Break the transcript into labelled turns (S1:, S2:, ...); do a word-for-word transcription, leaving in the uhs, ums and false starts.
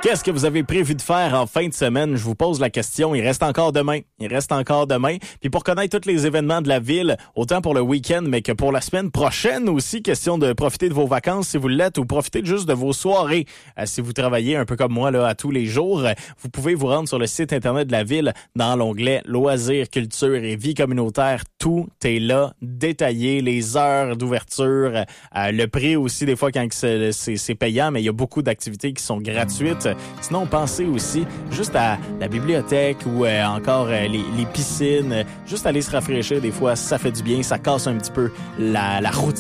S1: Qu'est-ce que vous avez prévu de faire en fin de semaine? Je vous pose la question. Il reste encore demain. Il reste encore demain. Puis pour connaître tous les événements de la ville, autant pour le week-end, mais que pour la semaine prochaine aussi, question de profiter de vos vacances si vous l'êtes ou profiter juste de vos soirées. Euh, si vous travaillez un peu comme moi là à tous les jours, vous pouvez vous rendre sur le site internet de la ville dans l'onglet Loisirs, culture et vie communautaire. Tout est là, détaillé, les heures d'ouverture, euh, le prix aussi des fois quand c'est, c'est, c'est payant, mais il y a beaucoup d'activités qui sont gratuites. Sinon, pensez aussi juste à la bibliothèque ou euh, encore euh, les, les piscines. Juste aller se rafraîchir des fois, ça fait du bien, ça casse un petit peu la, la routine.